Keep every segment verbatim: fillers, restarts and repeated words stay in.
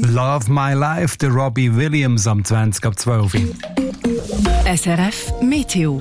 Love My Life, der Robbie Williams am zwanzig ab zwölf. S R F Meteo.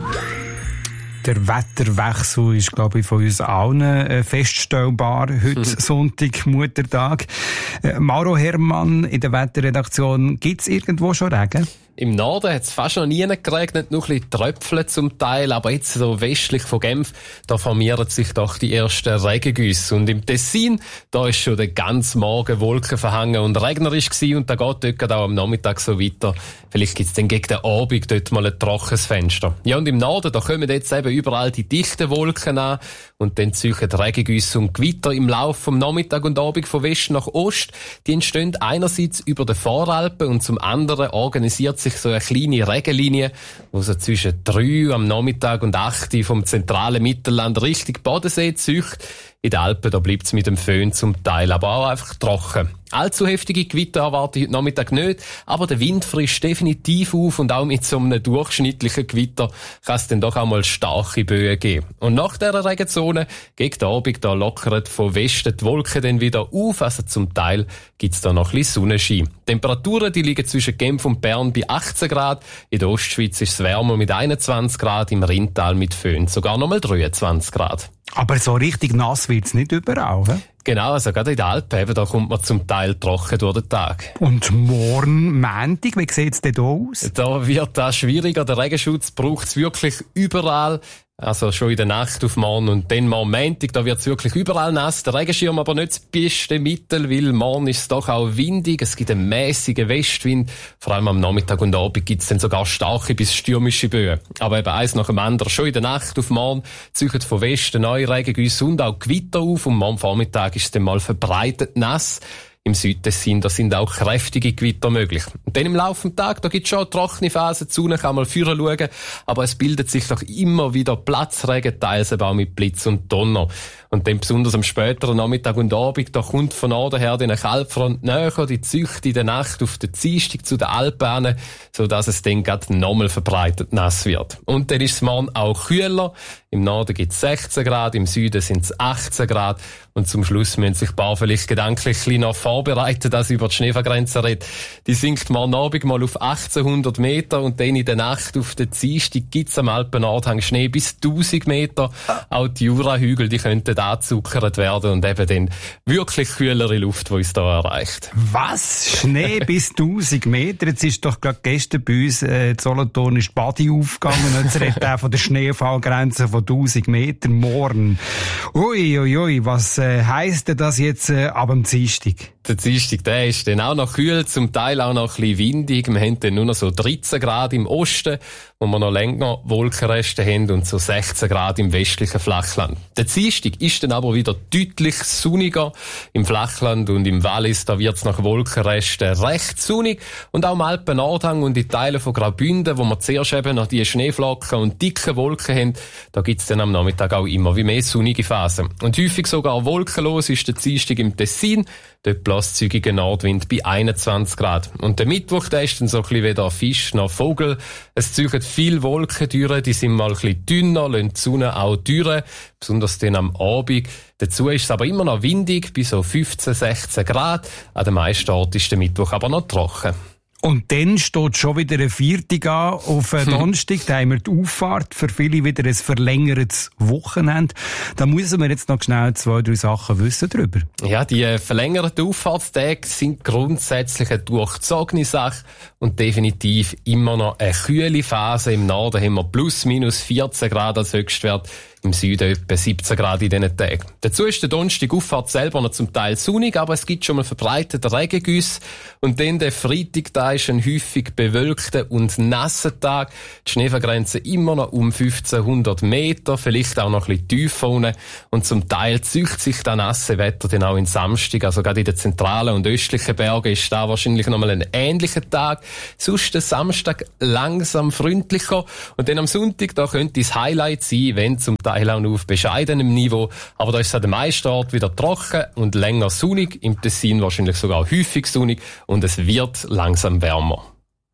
Der Wetterwechsel ist, glaube ich, von uns allen äh, feststellbar. Heute mhm. Sonntag, Muttertag. Äh, Mauro Herrmann in der Wetterredaktion. Gibt es irgendwo schon Regen? Im Norden hat es fast noch nie geregnet, nur ein bisschen Tröpfchen zum Teil, aber jetzt so westlich von Genf, da formieren sich doch die ersten Regengüsse. Und im Tessin, da ist schon der ganze Morgen Wolken verhangen und regnerisch gewesen, und da geht dort auch am Nachmittag so weiter. Vielleicht gibt es dann gegen den Abend dort mal ein trockenes Fenster. Ja, und im Norden, da kommen jetzt eben überall die dichten Wolken an und dann ziehen Regengüsse und Gewitter im Laufe vom Nachmittag und Abend von West nach Ost. Die entstehen einerseits über den Voralpen und zum anderen organisiert sich so eine kleine Regenlinie, die so zwischen drei am Nachmittag und acht vom zentralen Mittelland Richtung Bodensee zieht. In den Alpen, da bleibt es mit dem Föhn zum Teil aber auch einfach trocken. Allzu heftige Gewitter erwarte ich heute Nachmittag nicht, aber der Wind frischt definitiv auf und auch mit so einem durchschnittlichen Gewitter kann es dann doch auch mal starke Böen geben. Und nach dieser Regenzone, gegen den Abend, da lockert von Westen die Wolken dann wieder auf, also zum Teil gibt es da noch ein bisschen Sonnenschein. Die Temperaturen, die liegen zwischen Genf und Bern bei achtzehn Grad, in der Ostschweiz ist es wärmer mit einundzwanzig Grad, im Rheintal mit Föhn sogar noch mal dreiundzwanzig Grad. Aber so richtig nass wird es nicht überall, he? Genau, also gerade in den Alpen, eben, da kommt man zum Teil trocken durch den Tag. Und morgen, Montag, wie sieht es denn da aus? Da wird das schwieriger. Der Regenschutz braucht es wirklich überall. Also schon in der Nacht auf morgen und dann morgen Montag, da wird es wirklich überall nass. Der Regenschirm aber nicht das beste Mittel, weil morgen ist es doch auch windig. Es gibt einen mäßigen Westwind. Vor allem am Nachmittag und Abend gibt es dann sogar starke bis stürmische Böen. Aber eben eins nach dem anderen. Schon in der Nacht auf morgen ziehen von Westen neue Regengüsse und auch Gewitter auf. Und morgen Vormittag ist es dann mal verbreitet nass. Im Südtessin, da sind auch kräftige Gewitter möglich. Und dann im Laufe des Tages, da gibt es schon trockene Phasen, die Sonne kann mal führen schauen, aber es bildet sich doch immer wieder Platzregen, teils eben auch mit Blitz und Donner. Und dann besonders am späteren Nachmittag und Abend, da kommt von Norden her die Kaltfront näher, die zieht in der Nacht auf den Dienstag zu den Alpen an, sodass es dann gerade nochmal verbreitet nass wird. Und dann ist es morgen auch kühler. Im Norden gibt es sechzehn Grad, im Süden sind es achtzehn Grad. Und zum Schluss müssen sich ein paar vielleicht gedanklich ein bisschen noch vorbereiten, dass über die Schneefallgrenze redet. Die sinkt morgen Abend mal auf achtzehnhundert Meter und dann in der Nacht auf der Dienstag gibt es am Alpennordhang Schnee bis tausend Meter. Auch die Jurahügel, die könnten angezuckert werden und eben dann wirklich kühlere Luft, die uns da erreicht. Was? Schnee bis tausend Meter? Jetzt ist doch gerade gestern bei uns äh, in Solothurn ist die Badi aufgegangen und jetzt redet auch von der Schneefallgrenze von tausend Meter morgen. Ui, ui, ui, was äh, heisst denn das jetzt äh, ab dem Dienstag? Der Dienstag, der ist dann auch noch kühl, zum Teil auch noch ein bisschen windig. Wir haben dann nur noch so dreizehn Grad im Osten, wo wir noch länger Wolkenreste haben, und so sechzehn Grad im westlichen Flachland. Der Dienstag ist dann aber wieder deutlich sonniger. Im Flachland und im Wallis, da wird es nach Wolkenresten recht sonnig. Und auch im Alpen-Nordhang und in Teilen von Graubünden, wo wir zuerst eben noch die Schneeflocken und dicke Wolken haben, da gibt es dann am Nachmittag auch immer wie mehr sonnige Phasen. Und häufig sogar wolkenlos ist der Dienstag im Tessin. Dort bläst zügiger Nordwind bei einundzwanzig Grad. Und der Mittwoch, der ist dann so ein bisschen weder Fisch noch Vogel. Es ziehen viele Wolken durch, die sind mal ein bisschen dünner, lassen die Sonne auch durch, besonders dann am Abend. Dazu ist es aber immer noch windig, bei so fünfzehn, sechzehn Grad. An den meisten Orten ist der Mittwoch aber noch trocken. Und dann steht schon wieder ein Viertag an auf einen Donnerstag. Da haben wir die Auffahrt, für viele wieder ein verlängertes Wochenende. Da müssen wir jetzt noch schnell zwei, drei Sachen wissen drüber. Ja, die verlängerten Auffahrtstage sind grundsätzlich eine durchzogene Sache und definitiv immer noch eine kühle Phase. Im Norden haben wir plus minus vierzehn Grad als Höchstwert. Im Süden etwa siebzehn Grad in diesen Tagen. Dazu ist der Donnerstag Auffahrt selber noch zum Teil sonnig, aber es gibt schon mal verbreitete Regengüsse. Und dann der Freitag, da ist ein häufig bewölkter und nasser Tag. Die Schneefallgrenze immer noch um fünfzehnhundert Meter, vielleicht auch noch ein bisschen tiefer unten. Und zum Teil zieht sich das nasse Wetter dann auch in Samstag. Also gerade in den zentralen und östlichen Bergen ist da wahrscheinlich noch mal ein ähnlicher Tag. Sonst der Samstag langsam freundlicher. Und dann am Sonntag, da könnte das Highlight sein, wenn zum Teil auch nur auf bescheidenem Niveau. Aber da ist es an den meisten Orten wieder trocken und länger sonnig. Im Tessin wahrscheinlich sogar häufig sonnig. Und es wird langsam wärmer.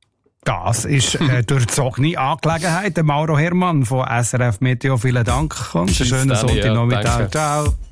Das ist eine durchzogene Angelegenheit. Der Mauro Herrmann von S R F Meteo. Vielen Dank und einen schönen Sonntagnachmittag. Ciao.